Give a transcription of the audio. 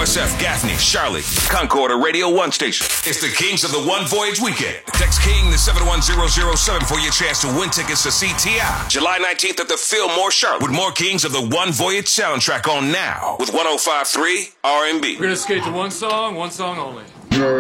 OSF, Gaffney, Charlotte, Concord, or Radio 1 station. It's the Kings of the One Voyage Weekend. Text KING to 71007 for your chance to win tickets to CTI. July 19th at the Fillmore, Charlotte. With more Kings of the One Voyage soundtrack on now. With 105.3 R&B. We're going to skate to one song only.